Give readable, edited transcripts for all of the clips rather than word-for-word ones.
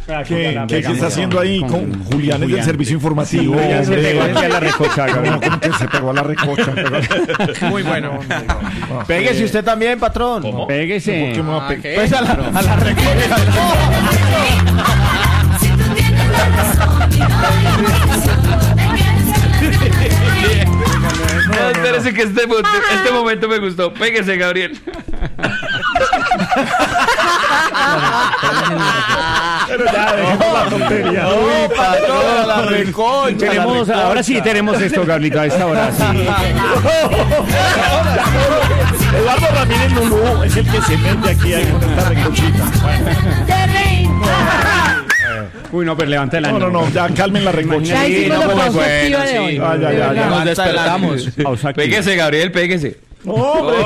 ¿Qué está haciendo ahí con Julián del servicio informativo? Sí, se pegó aquí a la recocha. ¿Cómo que se pegó a la recocha? Muy bueno. Péguese usted también, patrón. ¿Cómo? Péguese. ¿Por qué me va a pegar? Pues a la recocha. No, espérese que este momento me gustó. Péguese, Gabriel. Pero ya, dejemos la tontería. No, patrón, a la recocha. Ahora sí tenemos esto, Gabrielito, a esta hora. Sí. Eduardo Ramírez Lulú es el que se mete aquí con esta recochita. Uy, no, pero levanta el año. No, ya calmen la recocha. Ya hicimos la pausa activa de hoy. Ya. Nos despertamos. Péguese, Gabriel, péguese. Hombre,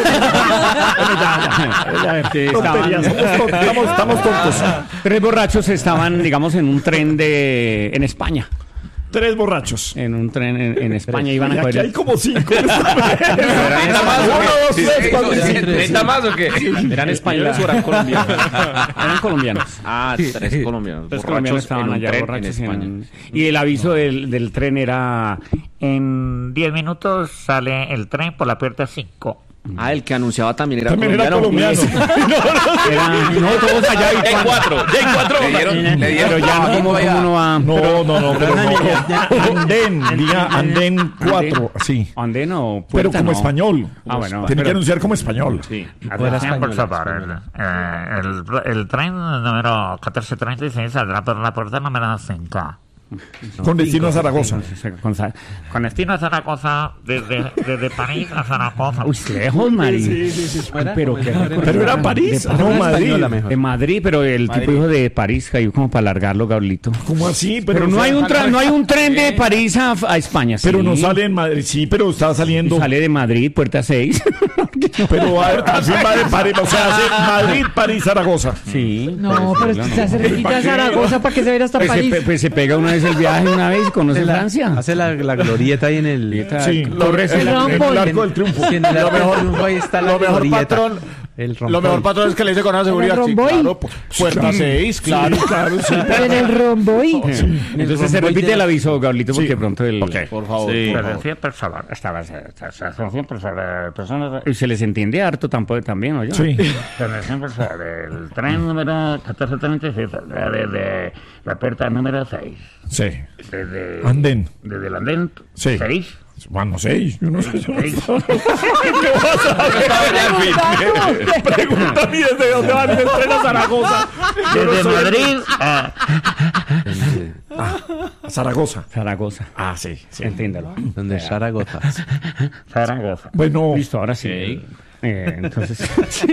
estamos tontos. 3 borrachos estaban, digamos, en un tren en España. 3 borrachos. En un tren en España iban a Aquí hay coger. como 5. ¿Neta más o qué? Eran españoles o eran colombianos. Eran colombianos. Ah, 3 colombianos. Los colombianos estaban allá borrachos en España. Y el aviso del tren era: en 10 minutos sale el tren por la puerta 5. Ah, el que anunciaba también era colombiano. no, todos allá. Ya hay 4. Le dieron. Pero ya no, ¿cómo no va? No, pero no. Diga Andén 4, sí. Andén o pero puerta, como no. español. Ah, bueno. Tiene que anunciar como español. Sí. Atención, por favor. El tren número 1436 saldrá por la puerta número 5. Con destino a Zaragoza. Con destino a Zaragoza, desde París a Zaragoza. Uy, lejos, Madrid. Sí. Pero era París, no Madrid. En Madrid, pero el tipo dijo de París, cayó como para alargarlo, Gablito. ¿Cómo así? Pero no hay un tren de París a España. Pero sí. no sale en Madrid, sí, pero está saliendo. Sale de Madrid, puerta 6. Pero así va de París, o sea, hace Madrid, París, Zaragoza. Sí. No, pero es que se cerquita a Zaragoza para que se vaya hasta París. Pues se pega una vez el viaje una vez y conoce Francia. Hace la glorieta ahí en el... Sí, el Arco del Triunfo. Sí, en el Arco del Triunfo ahí está la glorieta. Patrón, lo mejor, patrón, es que le dice con la seguridad. Sí, claro, puerta 6, claro. Sí. En el romboy. Entonces se repite el aviso, Gablito, porque pronto el... Por favor. Atención, por favor. Atención, por favor. Personas. Y se les entiende harto también, ¿no? Sí. Atención, por favor. El tren número 1436 saldrá desde la puerta número 6. Sí. Desde Andén. Desde el andén Sí. 6. Bueno, 6. Yo no sé. Pregunta Pregúntame desde dónde van el tren a Zaragoza. desde Madrid A Zaragoza. Zaragoza. Ah, sí. Entiéndalo. Donde es Zaragoza. Zaragoza. Bueno. Listo, ahora sí. Entonces,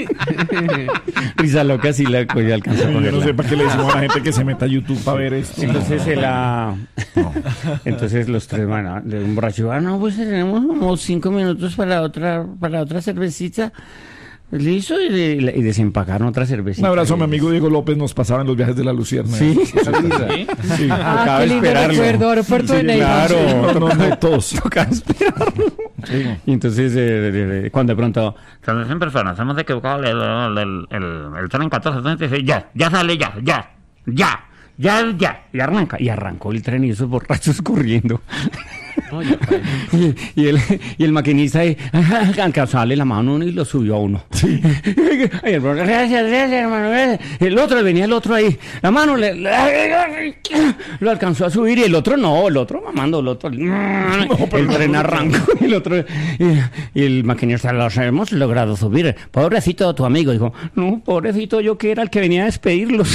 risa loca si la coña alcanza a Yo no ponerla. sé para qué le decimos a la gente que se meta a YouTube para ver esto. Entonces entonces los tres van a de un borracho, no, pues tenemos como 5 minutos para otra cervecita. Listo, y desempacaron otra cervecita. Un abrazo a mi amigo Diego López, nos pasaba en los viajes de la Lucierna. Sí. Sí. Acaba Qué de lindo esperarlo. recuerdo, aeropuerto de Neiva. Claro. No, todos. Toca esperarlo. Y entonces, cuando de pronto, Atención, personas. Hemos equivocado el tren 1436. Ya sale, ya. y arrancó el tren y esos borrachos corriendo. y el maquinista alcanzó a darle la mano a uno y lo subió a uno. Sí. Y el borracho, gracias, hermano, gracias. Venía el otro ahí, la mano lo alcanzó a subir y el otro mamando, el tren arrancó y el otro y el maquinista, los hemos logrado subir. Pobrecito tu amigo, dijo, no, pobrecito yo que era el que venía a despedirlos.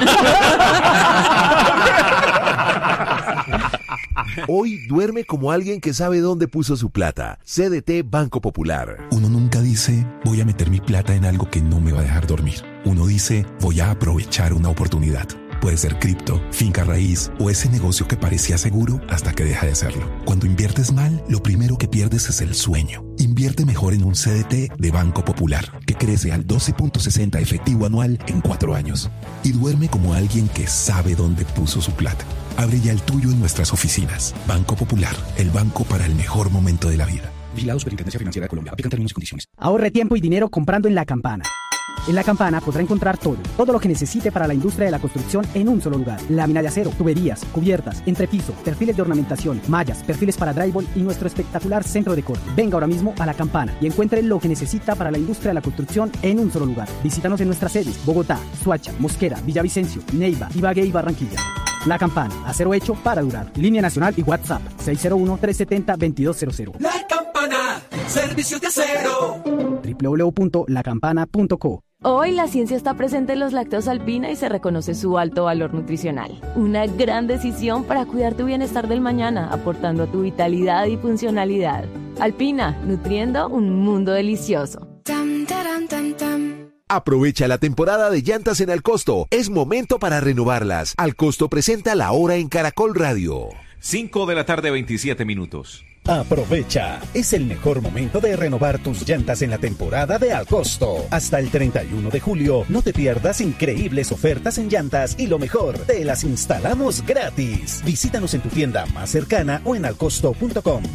Hoy duerme como alguien que sabe dónde puso su plata. CDT Banco Popular. Uno nunca dice, voy a meter mi plata en algo que no me va a dejar dormir. Uno dice, voy a aprovechar una oportunidad. Puede ser cripto, finca raíz o ese negocio que parecía seguro hasta que deja de serlo. Cuando inviertes mal, lo primero que pierdes es el sueño. Invierte mejor en un CDT de Banco Popular, que crece al 12.60 efectivo anual en 4 años. Y duerme como alguien que sabe dónde puso su plata. Abre ya el tuyo en nuestras oficinas. Banco Popular, el banco para el mejor momento de la vida. Vigilado Superintendencia Financiera de Colombia. Aplican términos y condiciones. Ahorre tiempo y dinero comprando en La Campana. En La Campana podrá encontrar todo lo que necesite para la industria de la construcción en un solo lugar. Lámina de acero, tuberías, cubiertas, entrepiso, perfiles de ornamentación, mallas, perfiles para drywall y nuestro espectacular centro de corte. Venga ahora mismo a La Campana y encuentre lo que necesita para la industria de la construcción en un solo lugar. Visítanos en nuestras sedes: Bogotá, Soacha, Mosquera, Villavicencio, Neiva, Ibagué y Barranquilla. La Campana, acero hecho para durar. Línea nacional y WhatsApp 601-370-2200. La Campana, servicios de acero. www.lacampana.co. Hoy la ciencia está presente en los lácteos Alpina y se reconoce su alto valor nutricional. Una gran decisión para cuidar tu bienestar del mañana, aportando a tu vitalidad y funcionalidad. Alpina, nutriendo un mundo delicioso. Aprovecha la temporada de llantas en Alcosto. Es momento para renovarlas. Alcosto presenta La Hora en Caracol Radio. 5:27 p.m. Aprovecha, es el mejor momento de renovar tus llantas en la temporada de Alcosto. Hasta el 31 de julio, no te pierdas increíbles ofertas en llantas y lo mejor, te las instalamos gratis. Visítanos en tu tienda más cercana o en alcosto.com.